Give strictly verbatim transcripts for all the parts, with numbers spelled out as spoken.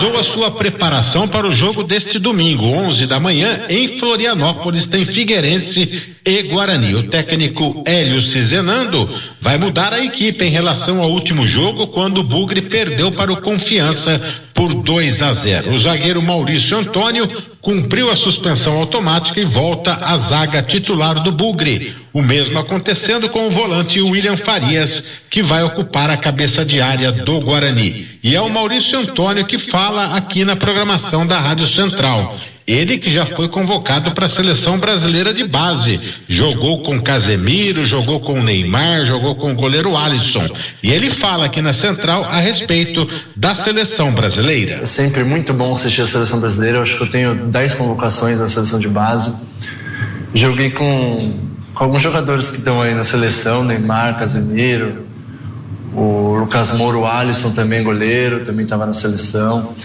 finalizou a sua preparação para o jogo deste domingo, onze da manhã, em Florianópolis, tem Figueirense e Guarani. O técnico Hélio Cizenando vai mudar a equipe em relação ao último jogo, quando o Bugre perdeu para o Confiança por dois a zero. O zagueiro Maurício Antônio cumpriu a suspensão automática e volta à zaga titular do Bugre. O mesmo acontecendo com o volante William Farias, que vai ocupar a cabeça de área do Guarani. E é o Maurício Antônio que fala aqui na programação da Rádio Central. Ele que já foi convocado para a seleção brasileira de base, jogou com Casemiro, jogou com Neymar, jogou com o goleiro Alisson. E ele fala aqui na Central a respeito da seleção brasileira. É sempre muito bom assistir a seleção brasileira. Eu acho que eu tenho dez convocações na seleção de base. Joguei com, com alguns jogadores que estão aí na seleção, Neymar, Casemiro, o Lucas Moura, o Alisson também, goleiro, também estava na seleção.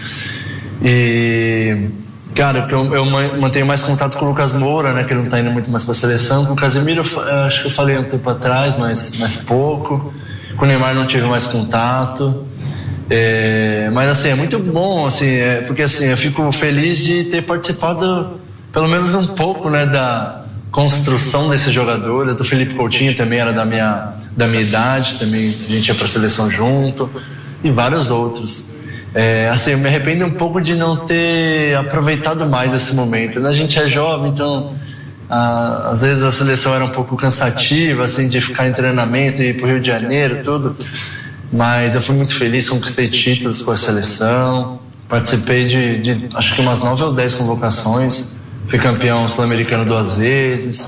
E... Cara, eu, eu mantenho mais contato com o Lucas Moura, né, que ele não está indo muito mais para a seleção. Com o Casemiro, eu acho que eu falei um tempo atrás, mas, mas pouco. Com o Neymar não tive mais contato. É, mas assim, é muito bom, assim, é, porque assim, eu fico feliz de ter participado pelo menos um pouco, né, da construção desse jogador. O Felipe Coutinho também era da minha, da minha idade, também a gente ia para a seleção junto, e vários outros. É, assim, eu me arrependo um pouco de não ter aproveitado mais esse momento, né? A gente é jovem, então ah, às vezes a seleção era um pouco cansativa, assim, de ficar em treinamento e ir pro Rio de Janeiro, tudo, mas eu fui muito feliz, conquistei títulos com a seleção, participei de, de acho que umas nove ou dez convocações, fui campeão sul-americano duas vezes,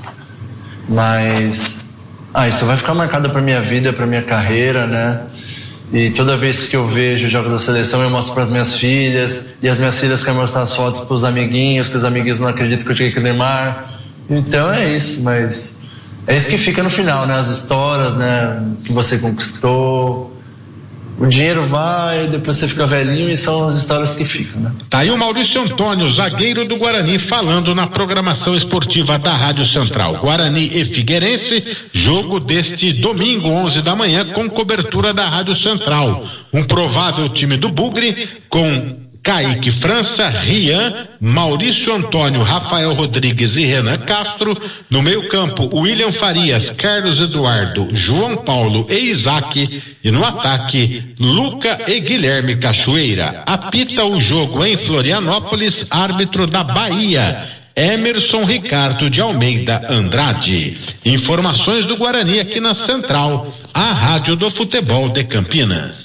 mas ah, isso vai ficar marcado pra minha vida, pra minha carreira, né? E toda vez que eu vejo jogos da seleção, eu mostro para as minhas filhas, e as minhas filhas querem mostrar as fotos para os amiguinhos, que os amiguinhos não acreditam que eu joguei com o Neymar. Então é isso, mas é isso que fica no final, né? As histórias, né? Que você conquistou. O dinheiro vai, depois você fica velhinho e são as histórias que ficam, né? Tá aí o Maurício Antônio, zagueiro do Guarani, falando na programação esportiva da Rádio Central. Guarani e Figueirense, jogo deste domingo, onze da manhã, com cobertura da Rádio Central. Um provável time do Bugre com Kaique França, Rian, Maurício Antônio, Rafael Rodrigues e Renan Castro. No meio campo, William Farias, Carlos Eduardo, João Paulo e Isaac. E no ataque, Luca e Guilherme Cachoeira. Apita o jogo em Florianópolis, árbitro da Bahia, Emerson Ricardo de Almeida Andrade. Informações do Guarani aqui na Central, a Rádio do Futebol de Campinas.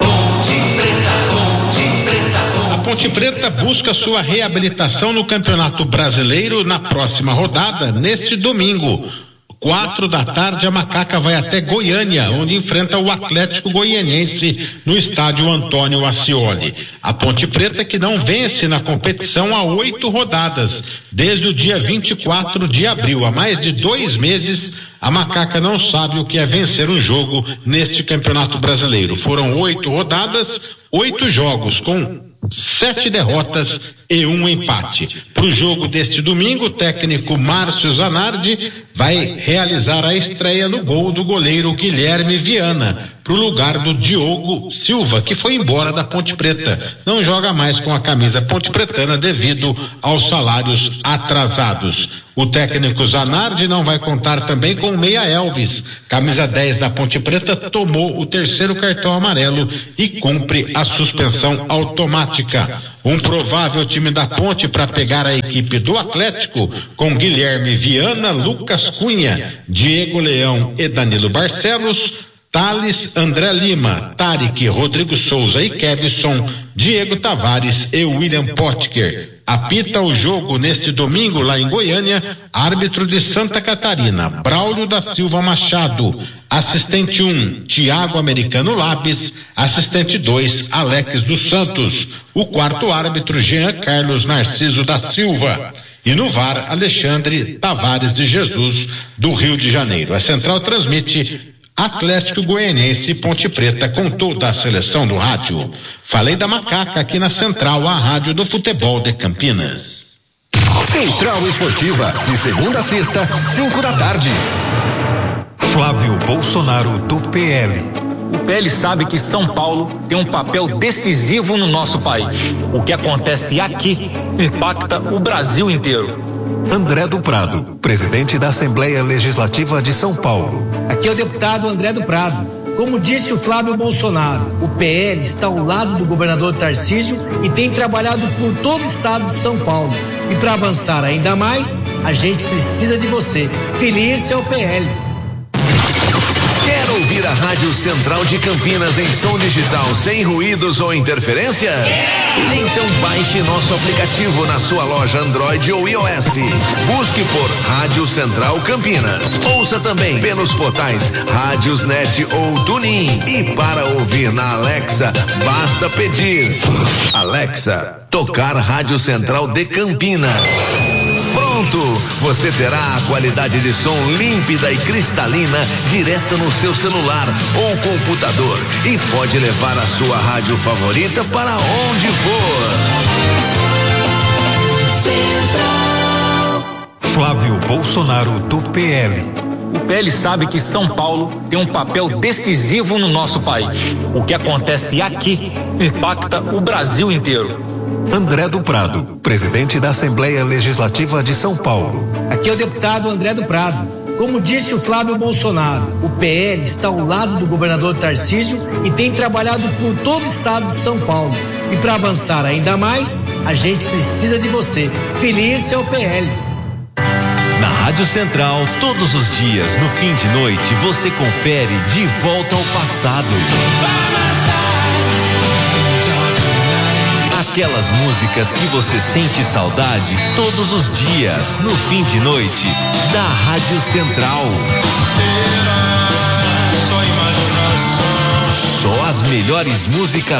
Ponte Preta busca sua reabilitação no Campeonato Brasileiro na próxima rodada, neste domingo. Quatro da tarde, a Macaca vai até Goiânia, onde enfrenta o Atlético Goianiense no estádio Antônio Ascioli. A Ponte Preta, que não vence na competição há oito rodadas, desde o dia vinte e quatro de abril, há mais de dois meses, a Macaca não sabe o que é vencer um jogo neste Campeonato Brasileiro. Foram oito rodadas, oito jogos, com sete derrotas e um empate. Para o jogo deste domingo, o técnico Márcio Zanardi vai realizar a estreia no gol do goleiro Guilherme Viana, para o lugar do Diogo Silva, que foi embora da Ponte Preta. Não joga mais com a camisa ponte-pretana devido aos salários atrasados. O técnico Zanardi não vai contar também com o Meia Elvis. Camisa dez da Ponte Preta tomou o terceiro cartão amarelo e cumpre a suspensão automática. Um provável time da Ponte para pegar a equipe do Atlético, com Guilherme Viana, Lucas Cunha, Diego Leão e Danilo Barcelos, Thales, André Lima, Tarek, Rodrigo Souza e Kevson, Diego Tavares e William Potker. Apita o jogo neste domingo lá em Goiânia, árbitro de Santa Catarina, Braulio da Silva Machado. Assistente um, Tiago Americano Labes. Assistente dois, Alex dos Santos. O quarto árbitro, Jean Carlos Narciso da Silva. E no V A R, Alexandre Tavares de Jesus, do Rio de Janeiro. A Central transmite Atlético Goianiense e Ponte Preta com toda a seleção do rádio. Falei da Macaca aqui na Central, a rádio do futebol de Campinas. Central Esportiva, de segunda a sexta, cinco da tarde. Flávio Bolsonaro do P L. O P L sabe que São Paulo tem um papel decisivo no nosso país. O que acontece aqui impacta o Brasil inteiro. André do Prado, presidente da Assembleia Legislativa de São Paulo. Aqui é o deputado André do Prado. Como disse o Flávio Bolsonaro, o P L está ao lado do governador Tarcísio e tem trabalhado por todo o estado de São Paulo. E para avançar ainda mais, a gente precisa de você. Feliz é o P L. Quer ouvir a Rádio Central de Campinas em som digital sem ruídos ou interferências? Então baixe nosso aplicativo na sua loja Android ou iOS. Busque por Rádio Central Campinas. Ouça também pelos portais Rádiosnet ou TuneIn. E para ouvir na Alexa, basta pedir: Alexa, tocar Rádio Central de Campinas. Pronto! Você terá a qualidade de som límpida e cristalina direto no seu celular ou computador e pode levar a sua rádio favorita para onde for. Flávio Bolsonaro do P L. O P L sabe que São Paulo tem um papel decisivo no nosso país. O que acontece aqui impacta o Brasil inteiro. André do Prado, presidente da Assembleia Legislativa de São Paulo. Aqui é o deputado André do Prado. Como disse o Flávio Bolsonaro, o P L está ao lado do governador Tarcísio e tem trabalhado por todo o estado de São Paulo. E para avançar ainda mais, a gente precisa de você. Feliz é o P L. Na Rádio Central, todos os dias, no fim de noite, você confere De Volta ao Passado. Aquelas músicas que você sente saudade todos os dias, no fim de noite, da Rádio Central. Só as melhores músicas